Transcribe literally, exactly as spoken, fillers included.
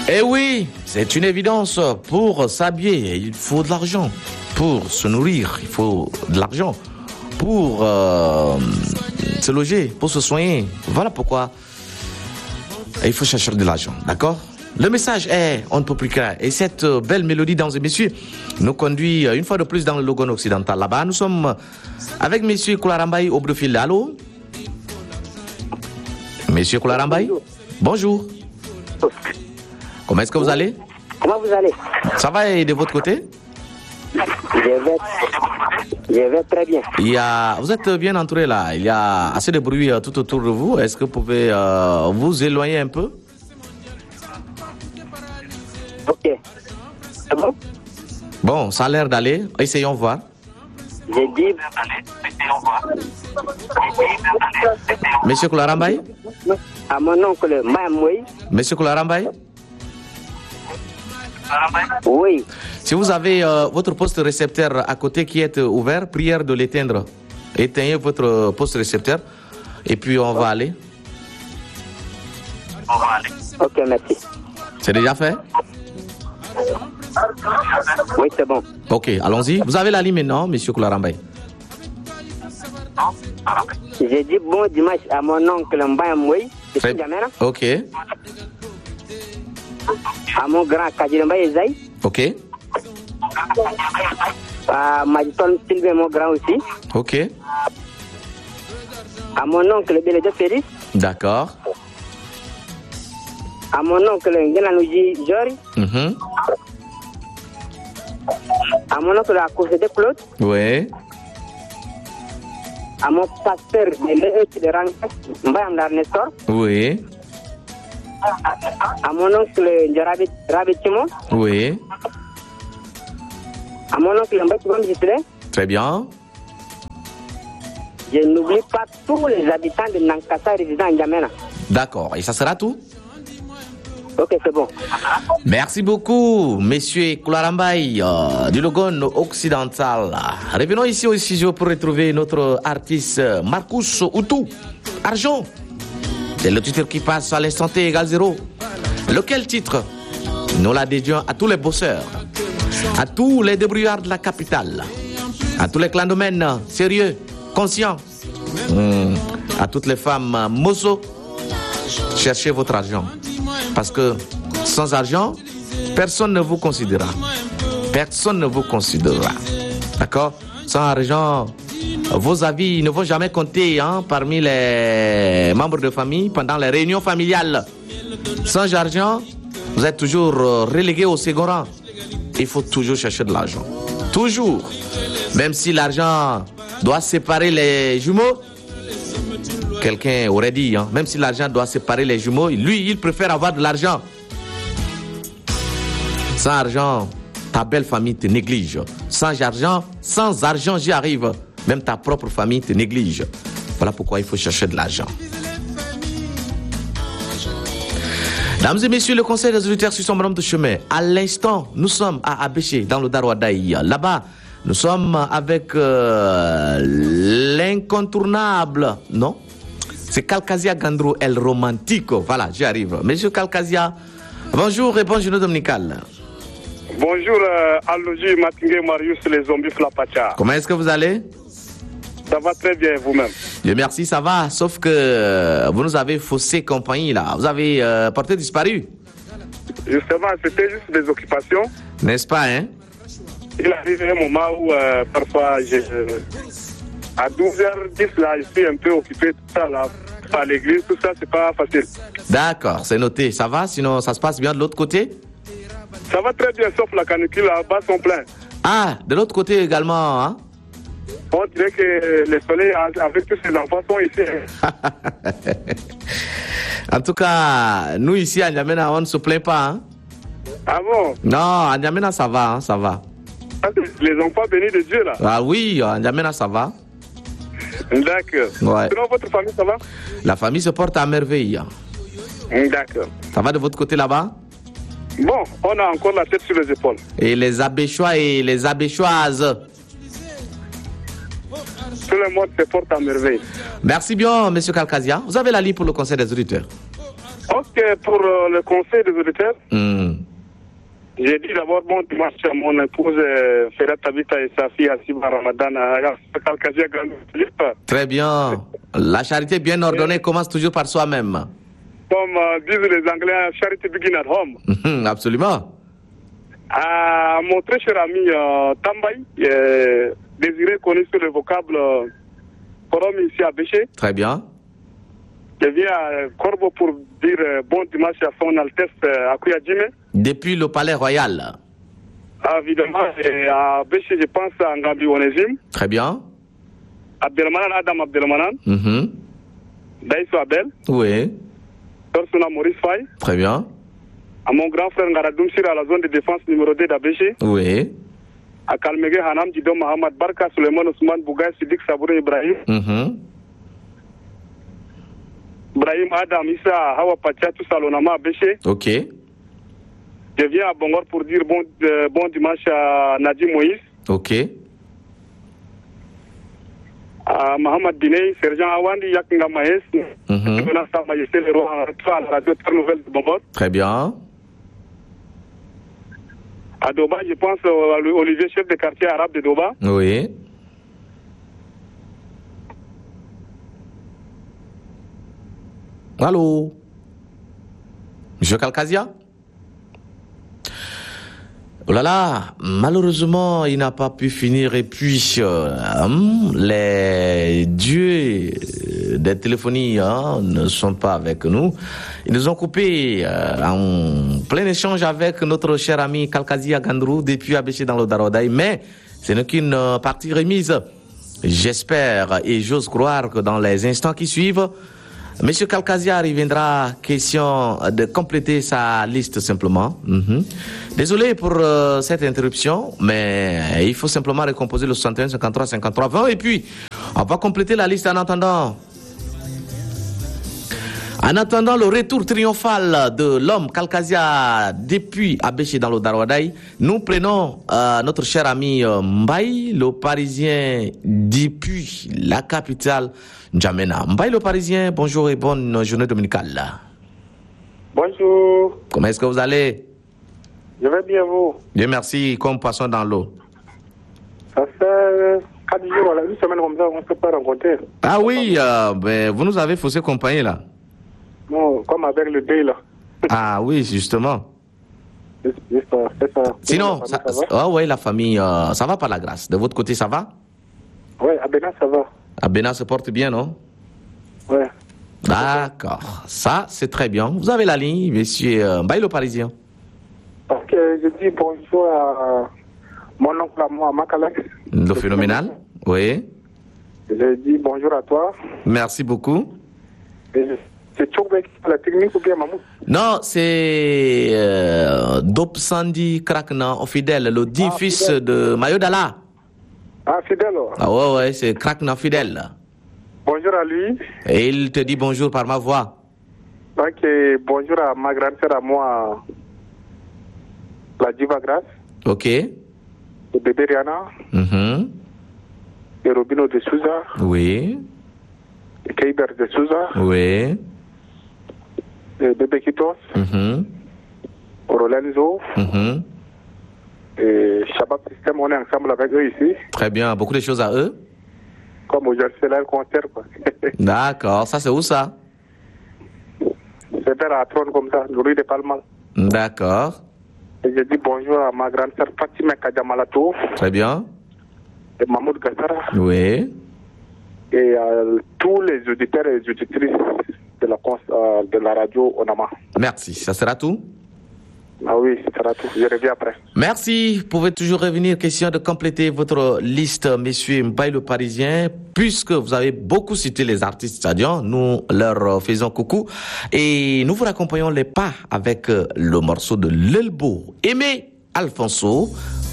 Eh oui, c'est une évidence. Pour s'habiller, il faut de l'argent. Pour se nourrir, il faut de l'argent. Pour euh, se loger, pour se soigner. Voilà pourquoi il faut chercher de l'argent, d'accord? Le message est, on ne peut plus clair. Et cette belle mélodie, dames et messieurs, nous conduit une fois de plus dans le Logone occidental. Là-bas, nous sommes avec monsieur Koularambaye au bleu fil. Allô? Monsieur Koularambaye? Bonjour. Comment est-ce que vous allez? Comment vous allez? Ça va et de votre côté? Je vais, je vais très bien. Il y a, vous êtes bien entouré là. Il y a assez de bruit euh, tout autour de vous. Est-ce que vous pouvez euh, vous éloigner un peu? Ok. C'est bon? Bon, ça a l'air d'aller. Essayons voir. J'ai dit... Monsieur Koularambaye? À mon oncle Mamoui. Monsieur Koularambaye? Oui. Si vous avez euh, votre poste récepteur à côté qui est ouvert, prière de l'éteindre. Éteignez votre poste récepteur et puis on va aller. On va aller. Ok, merci. C'est déjà fait? Oui, c'est bon. Ok, allons-y. Vous avez la ligne maintenant, monsieur Koularambaye? J'ai dit bon dimanche à mon oncle Mamoui. Très... Ok. À mon grand Kadjiramba Ezaï. Ok. À Majiton Sylvain, mon grand aussi. Ok. À mon oncle Bélédé Félix. D'accord. À mon oncle Ngenanouji Jori. Mm-hmm. À mon oncle à Côté de Claude. Oui. À mon pasteur de l'E E de Ranka, Mbayam Nestor. Oui. À mon oncle Rabé Timon. Oui. À mon oncle Mbaye Gitlé. Très bien. Je n'oublie pas tous les habitants de Nankasa résidant en N'Djamena. D'accord. Et ça sera tout? Ok, c'est bon. Merci beaucoup, monsieur Koularambaye euh, du Logone occidental. Revenons ici au studio pour retrouver notre artiste Marcus Outou. Argent. C'est le titre qui passe à l'instant T égale zéro. Lequel titre? Nous la dédions à tous les bosseurs, à tous les débrouillards de la capitale, à tous les clandomènes sérieux, conscients, mmh. à toutes les femmes mozo. Cherchez votre argent. Parce que sans argent, personne ne vous considérera. Personne ne vous considérera. D'accord? Sans argent, vos avis ne vont jamais compter hein, parmi les membres de famille pendant les réunions familiales. Sans argent, vous êtes toujours relégué au second rang. Il faut toujours chercher de l'argent. Toujours. Même si l'argent doit séparer les jumeaux, quelqu'un aurait dit, hein, même si l'argent doit séparer les jumeaux, lui, il préfère avoir de l'argent. Sans argent, ta belle famille te néglige. Sans argent, sans argent, j'y arrive. Même ta propre famille te néglige. Voilà pourquoi il faut chercher de l'argent. Mesdames et messieurs, le conseil des auditeurs sur son bonhomme de chemin. À l'instant, nous sommes à Abéché, dans le Darwadaï. Là-bas, nous sommes avec euh, l'incontournable, non? C'est Kalkazia Gandro, El Romantico. Voilà, j'y arrive. Monsieur Kalkazia, bonjour et bonne journée dominicale. Bonjour, euh, Aloji Matingé Marius, les zombies Flapacha. Comment est-ce que vous allez? Ça va très bien, vous-même. Dieu merci, ça va. Sauf que vous nous avez faussé compagnie, là. Vous avez euh, porté disparu. Justement, c'était juste des occupations. N'est-ce pas, hein? Il arrive un moment où, euh, parfois, je, à douze heures dix, là, je suis un peu occupé, tout ça, là, à l'église, tout ça, c'est pas facile. D'accord, c'est noté. Ça va? Sinon, ça se passe bien de l'autre côté? Ça va très bien, sauf la canicule, là-bas, sont pleins. Ah, de l'autre côté également, hein? On dirait que les soleils, avec tous ces enfants, sont ici. En tout cas, nous ici à N'Djamena, on ne se plaint pas. Hein? Ah bon? Non, à N'Djamena, ça va, hein, ça va. Les enfants bénis de Dieu, là? Ah oui, à N'Djamena, ça va. D'accord. Ouais. Sinon, votre famille, ça va? La famille se porte à merveille. D'accord. Ça va de votre côté là-bas? Bon, on a encore la tête sur les épaules. Et les Abéchois et les Abéchoises? Tout le monde se porte à merveille. Merci bien, monsieur Kalkazia. Vous avez la ligne pour le conseil des auditeurs. pense que pour euh, le conseil des auditeurs, Hmm. j'ai dit d'abord bon dimanche à mon épouse euh, Ferhat Tabita et sa fille Asiba Ramadan à Kalkazia Gandou. Très bien. La charité bien ordonnée commence toujours par soi-même. Comme euh, disent les Anglais, charity begin at home. Mhm, absolument. À mon très cher ami euh, Tambay, euh, désiré connu sur le vocable euh, forum ici à Béché. Très bien. Je viens à Corbeau pour dire euh, bon dimanche à son Altesse euh, à Kouyadjime. Depuis le palais royal. Ah, évidemment, et à Béché, je pense à Ngambi Onésime, Très bien. Abdelmanan Adam Abdelmanan, Mhm. Daïsou Abel, Oui. Torsuna Maurice Faye, Très bien. à mon grand frère Ngaradoum Sira à la zone de défense numéro deux d'Abéché, Oui. à Kalmege Hanam Dido Mohamed Barka, Suleiman Ousmane Bougaï, Sidik Sabouré Ibrahim, Mhm. Ibrahim Adam Issa, Hawa Pacha, tout ça, l'onama Abéché. Ok. Je viens à Bongor pour dire bon, euh, bon dimanche à Nadim Moïse, Ok. à Mohamed Diney, Sergent Awandi, Yakinga Mahes, Mhm. Jonas Majesté, le roi, à la radio Terre Nouvelle de Bongor. Très bien. À Doba, je pense à Olivier, chef de quartier arabe de Doba. Oui. Allô? Monsieur Kalkazia? Oh là là, malheureusement, il n'a pas pu finir et puis euh, hum, les dieux des téléphonies hein, ne sont pas avec nous. Ils nous ont coupé euh, en plein échange avec notre cher ami Kalkazia Gandrou depuis Abéché dans le Darodaï, mais ce n'est qu'une euh, partie remise. J'espère et j'ose croire que dans les instants qui suivent, Monsieur Kalkazia reviendra question de compléter sa liste simplement. Mm-hmm. Désolé pour euh, cette interruption, mais il faut simplement recomposer le soixante et un, cinquante-trois, cinquante-trois, vingt et puis on va compléter la liste en attendant. En attendant le retour triomphal de l'homme Kalkazia depuis Abéché dans le Darodaï, nous prenons euh, notre cher ami euh, Mbaye, le Parisien depuis la capitale N'Djamena. Mbaye le Parisien, bonjour et bonne journée dominicale. Bonjour. Comment est-ce que vous allez? Je vais bien, vous. Dieu merci, comme poisson dans l'eau. Ça fait quatre jours, voilà, une semaine comme ça, on ne s'est pas rencontrés. Ah oui, euh, ben, vous nous avez faussé compagnie là. Non, comme avec le dé, là. Ah oui, justement. C'est ça, c'est ça. Sinon, ça, ça, ça va? ah ouais, la famille, euh, ça va par la grâce. De votre côté, ça va? Oui, à Bénin, ça va. Abena se porte bien, non? Ouais. D'accord. Ça, c'est très bien. Vous avez la ligne, monsieur euh, Mbaye le Parisien. Ok, je dis bonjour à mon oncle à moi, à Makalax. Le phénoménal? Oui. Je dis bonjour à toi. Merci beaucoup. Et je- C'est Tchokbe qui fait la technique ou bien Mamou? Non, c'est euh, Dop Sandy Krakna, au fidèle, le digne Ah, fils fidèle. de Mayodala. Ah, fidèle. oh. Ah ouais, ouais, c'est Krakna fidèle. Bonjour à lui. Et il te dit bonjour par ma voix. Ok, bonjour à ma grande sœur à moi, la Diva Grace, Ok. le bébé Rihanna, Mhm. et Robino de Souza, Oui. et Keiber de Souza, Oui. et bébé Kitos, Mhm. Rolenzo, Mhm. et Shabab System, on est ensemble avec eux ici, Très bien. Beaucoup de choses à eux. comme aujourd'hui c'est là le concert. Quoi. D'accord. Ça, c'est où ça? C'est vers la trône comme ça, le rue de Palma. D'accord. Et je dis bonjour à ma grande sœur Fatima Kadjamalato, Très bien. et Mahmoud Gassara, Oui. et à tous les auditeurs et les auditrices de la, cons- euh, de la radio Onama. Merci. Ça sera tout? Ah oui, ça sera tout. Je reviens après. Merci. Vous pouvez toujours revenir. Question de compléter votre liste, monsieur Mbaye le Parisien. Puisque vous avez beaucoup cité les artistes stadions, nous leur faisons coucou. Et nous vous raccompagnons les pas avec le morceau de l'Elbo. Aimé Alfonso,